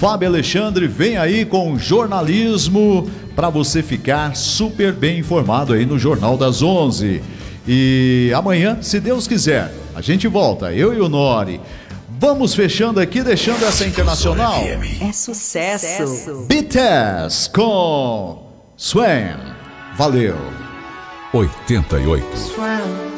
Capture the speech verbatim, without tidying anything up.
Fábio Alexandre vem aí com jornalismo para você ficar super bem informado aí no Jornal das onze. E amanhã, se Deus quiser, a gente volta, eu e o Nori. Vamos fechando aqui, deixando essa internacional. É sucesso. B T S com Swam. Valeu. oitenta e oito.